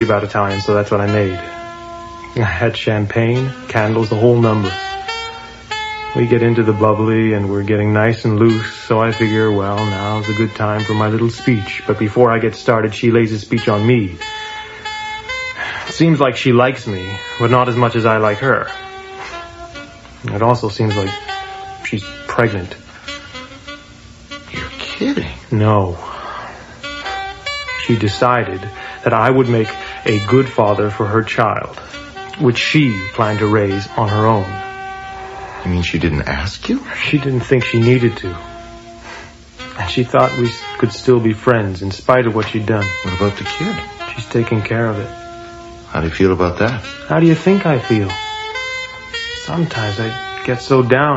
about Italian, so that's what I made. I had champagne, candles, the whole number. We get into the bubbly and we're getting nice and loose, so I figure, well, now's a good time for my little speech. But before I get started, she lays a speech on me. It seems like she likes me, but not as much as I like her. It also seems like she's pregnant. You're kidding. No. She decided that I would make a good father for her child, which she planned to raise on her own. You mean she didn't ask you? She didn't think she needed to. And she thought we could still be friends in spite of what she'd done. What about the kid? She's taking care of it. How do you feel about that? How do you think I feel? Sometimes I get so down,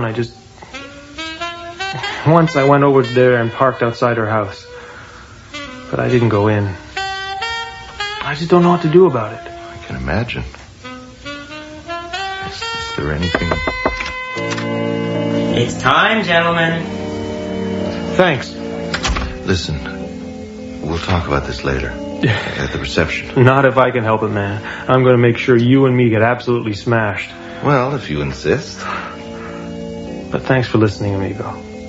Once I went over there and parked outside her house. But I didn't go in. I just don't know what to do about it. I can imagine. Is there anything... It's time, gentlemen. Thanks. Listen, we'll talk about this later. At the reception. Not if I can help it, man. I'm going to make sure you and me get absolutely smashed. Well, if you insist. But thanks for listening, amigo.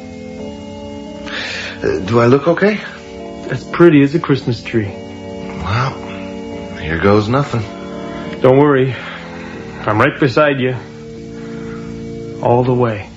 Do I look okay? As pretty as a Christmas tree. Well, here goes nothing. Don't worry. I'm right beside you. All the way.